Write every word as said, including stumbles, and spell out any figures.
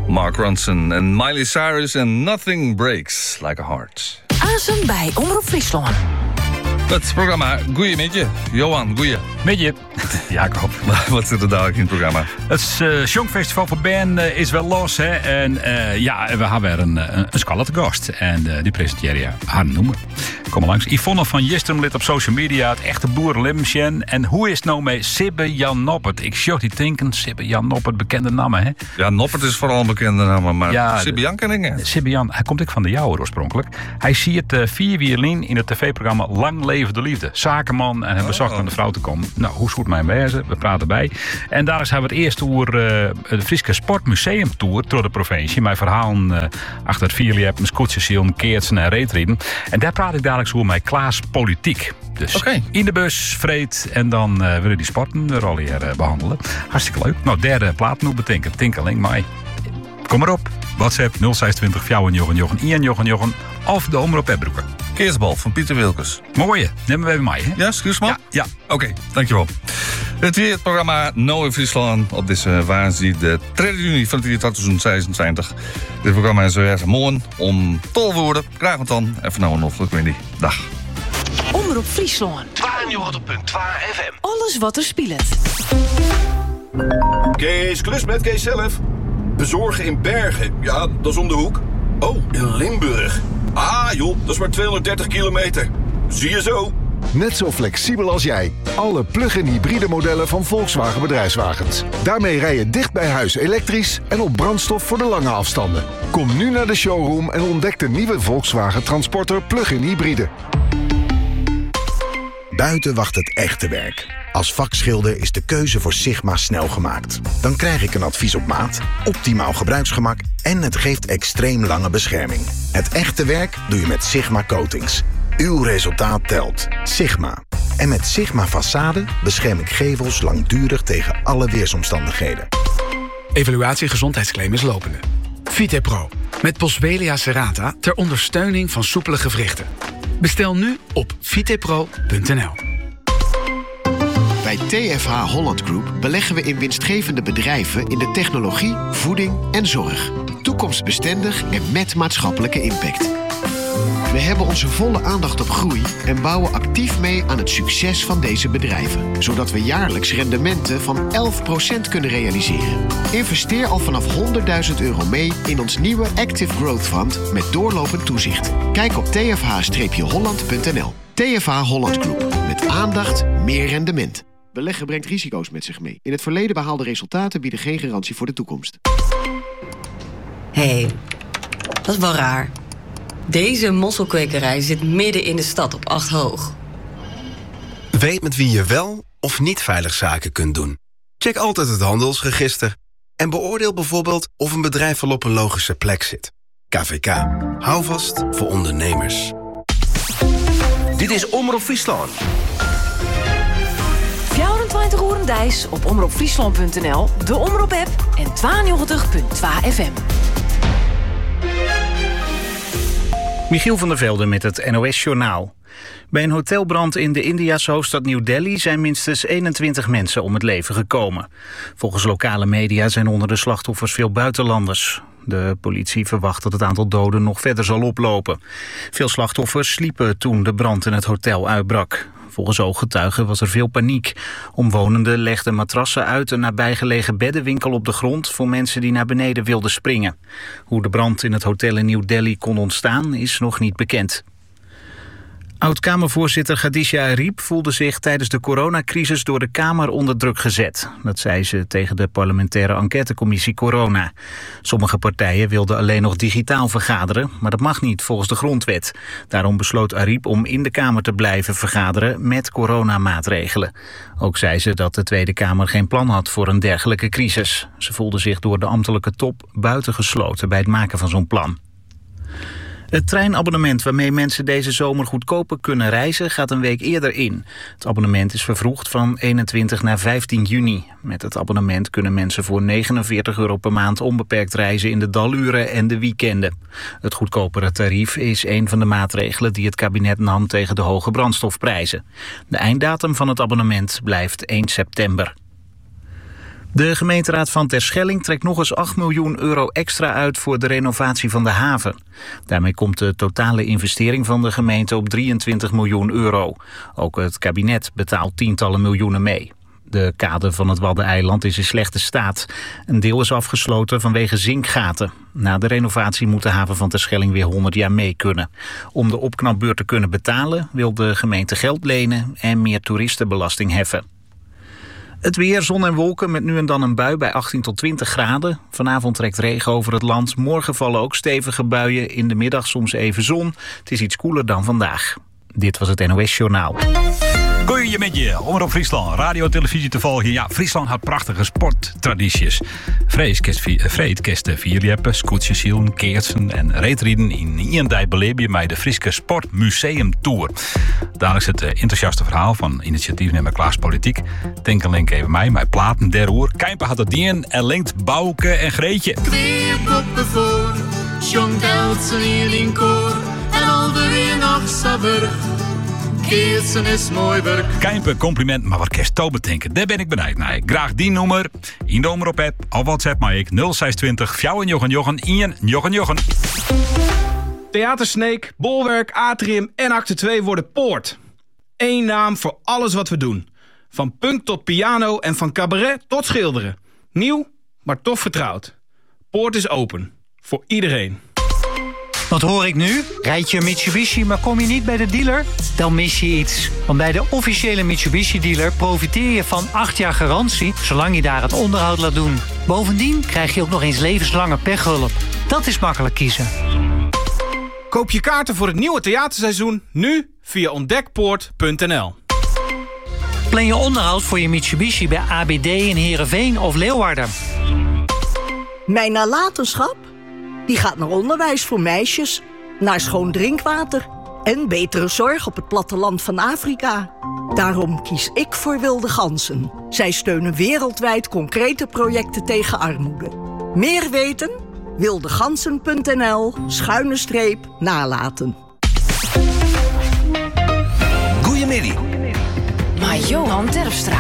Mark Ronson en Miley Cyrus en Nothing Breaks Like a Heart. Azen bij Omroep Friesland. Het programma Goeie met je. Johan, goeie. Met je. Jacob. Wat zit er dadelijk in het programma? Het uh, Songfestival voor Ben uh, is wel los. Hè? En uh, ja, we hebben weer een, een, een scala te gast. En uh, die presenteer je haar noemen. Kom maar langs. Yvonne van Jistrum lid op social media. Het echte boerenlimsjen. En hoe is het nou met Sibbe Jan Noppert? Ik zag die denken. Sibbe Jan Noppert, bekende namen, hè? Ja, Noppert is vooral een bekende naam. Maar ja, Sibbe Jan ken ik niet. Sibbe Jan, hij komt ook van de Jouwer oorspronkelijk. Hij ziet uh, vier wierlin in het tv-programma Lang Leven de Liefde. Zakenman en hij oh. bezocht aan de vrouw te komen. Nou, hoe goed mijn wezen? We praten bij. En daar is hij het eerst door uh, de Friese Sportmuseum Tour door de provincie. Mijn verhalen uh, achter het vierliep, scootjesielen, keertsen en reetrieden. En daar praat ik dadelijk zo met Klaas Politiek. Dus okay. In de bus, vreed en dan uh, willen die sporten er al hier uh, behandelen. Hartstikke leuk. Nou, derde plaat nu betinken. Tinkeling, maar kom maar op. WhatsApp nul zesentwintig vijfenjochen jochen Ian jochen jochen of de Omroep Hebroeken. Keersbal van Pieter Wilkes. Mooie, nemen we even mee, hè? Ja, Schuursman? Ja. ja. Oké, okay, dankjewel. Het weer het programma Nou in Friesland op deze woensdag de derde juni van het jaar tweeduizend zesentwintig. Dit programma is weer morgen om tolf woorden. Graag tot dan. Even nou nog een goede dag. Omroep Friesland. tweeënjochtig komma twee F M. Alles wat er speelt. Kees Klus met Kees zelf. Bezorgen in Bergen. Ja, dat is om de hoek. Oh, in Limburg. Ah joh, dat is maar tweehonderddertig kilometer. Zie je zo. Net zo flexibel als jij. Alle plug-in hybride modellen van Volkswagen Bedrijfswagens. Daarmee rij je dicht bij huis elektrisch en op brandstof voor de lange afstanden. Kom nu naar de showroom en ontdek de nieuwe Volkswagen Transporter plug-in hybride. Buiten wacht het echte werk. Als vakschilder is de keuze voor Sigma snel gemaakt. Dan krijg ik een advies op maat, optimaal gebruiksgemak en het geeft extreem lange bescherming. Het echte werk doe je met Sigma Coatings. Uw resultaat telt. Sigma. En met Sigma Façade bescherm ik gevels langdurig tegen alle weersomstandigheden. Evaluatie gezondheidsclaim is lopende. Vitepro. Met Boswellia serrata ter ondersteuning van soepele gewrichten. Bestel nu op vitepro punt n l. Bij T F H Holland Group beleggen we in winstgevende bedrijven in de technologie, voeding en zorg. Toekomstbestendig en met maatschappelijke impact. We hebben onze volle aandacht op groei en bouwen actief mee aan het succes van deze bedrijven. Zodat we jaarlijks rendementen van elf procent kunnen realiseren. Investeer al vanaf honderdduizend euro mee in ons nieuwe Active Growth Fund met doorlopend toezicht. Kijk op t f h holland punt n l. T F H Holland Group. Met aandacht meer rendement. Beleggen brengt risico's met zich mee. In het verleden behaalde resultaten bieden geen garantie voor de toekomst. Hé, hey, dat is wel raar. Deze mosselkwekerij zit midden in de stad op acht hoog. Weet met wie je wel of niet veilig zaken kunt doen. Check altijd het handelsregister. En beoordeel bijvoorbeeld of een bedrijf wel op een logische plek zit. K V K. Hou vast voor ondernemers. Dit is Omroep Friesland. vierentwintig uur Dijs op omroep friesland punt n l, de Omroep-app en tweeënjochtig komma twee F M. Michiel van der Velde met het N O S-journaal. Bij een hotelbrand in de Indiase hoofdstad New Delhi zijn minstens eenentwintig mensen om het leven gekomen. Volgens lokale media zijn onder de slachtoffers veel buitenlanders. De politie verwacht dat het aantal doden nog verder zal oplopen. Veel slachtoffers sliepen toen de brand in het hotel uitbrak. Volgens ooggetuigen was er veel paniek. Omwonenden legden matrassen uit een nabijgelegen beddenwinkel op de grond voor mensen die naar beneden wilden springen. Hoe de brand in het hotel in New Delhi kon ontstaan is nog niet bekend. Oud-Kamervoorzitter Khadija Arib voelde zich tijdens de coronacrisis door de Kamer onder druk gezet. Dat zei ze tegen de parlementaire enquêtecommissie Corona. Sommige partijen wilden alleen nog digitaal vergaderen, maar dat mag niet volgens de grondwet. Daarom besloot Arib om in de Kamer te blijven vergaderen met coronamaatregelen. Ook zei ze dat de Tweede Kamer geen plan had voor een dergelijke crisis. Ze voelde zich door de ambtelijke top buitengesloten bij het maken van zo'n plan. Het treinabonnement waarmee mensen deze zomer goedkoper kunnen reizen gaat een week eerder in. Het abonnement is vervroegd van eenentwintig naar vijftien juni. Met het abonnement kunnen mensen voor negenenveertig euro per maand onbeperkt reizen in de daluren en de weekenden. Het goedkopere tarief is een van de maatregelen die het kabinet nam tegen de hoge brandstofprijzen. De einddatum van het abonnement blijft één september. De gemeenteraad van Terschelling trekt nog eens acht miljoen euro extra uit voor de renovatie van de haven. Daarmee komt de totale investering van de gemeente op drieëntwintig miljoen euro. Ook het kabinet betaalt tientallen miljoenen mee. De kade van het Waddeneiland is in slechte staat. Een deel is afgesloten vanwege zinkgaten. Na de renovatie moet de haven van Terschelling weer honderd jaar mee kunnen. Om de opknapbeurt te kunnen betalen wil de gemeente geld lenen en meer toeristenbelasting heffen. Het weer, zon en wolken met nu en dan een bui bij achttien tot twintig graden. Vanavond trekt regen over het land. Morgen vallen ook stevige buien. In de middag soms even zon. Het is iets koeler dan vandaag. Dit was het N O S Journaal. Goeie met je, Omroep Friesland, radio en televisie te volgen. Ja, Friesland had prachtige sporttradities. Vreed kerst vierjeppen, scootjesielen, keertsen en reetrieden in Iendijk beleef je met de Frieske Sportmuseum Tour. Dadelijk het enthousiaste verhaal van initiatiefnemer Klaas Politiek. Denk en link even mij, mijn platen deroer. Kijpen had het dien en linkt Bouke en Greetje. Twee poppen voor, John Deltsen hier in koor en al de weer nog sabber. Keertsen is mooi werk. Kijpen, compliment, maar wat kerst toe bedenken, daar ben ik benieuwd naar. Graag die nummer in de Omroep app of WhatsApp maar ik nul zes twintig vier jochen jochen in jochen jochen. Theater Sneek, Bolwerk, Atrium en Acte twee worden Poort. Eén naam voor alles wat we doen. Van punk tot piano en van cabaret tot schilderen. Nieuw, maar toch vertrouwd. Poort is open. Voor iedereen. Wat hoor ik nu? Rijd je een Mitsubishi, maar kom je niet bij de dealer? Dan mis je iets. Want bij de officiële Mitsubishi-dealer profiteer je van acht jaar garantie, zolang je daar het onderhoud laat doen. Bovendien krijg je ook nog eens levenslange pechhulp. Dat is makkelijk kiezen. Koop je kaarten voor het nieuwe theaterseizoen nu via ontdekpoort punt n l. Plan je onderhoud voor je Mitsubishi bij A B D in Heerenveen of Leeuwarden. Mijn nalatenschap? Die gaat naar onderwijs voor meisjes, naar schoon drinkwater en betere zorg op het platteland van Afrika. Daarom kies ik voor Wilde Ganzen. Zij steunen wereldwijd concrete projecten tegen armoede. Meer weten? wildegansen punt n l schuine streep nalaten. Goeiemiddag. Maar Johan Terpstra.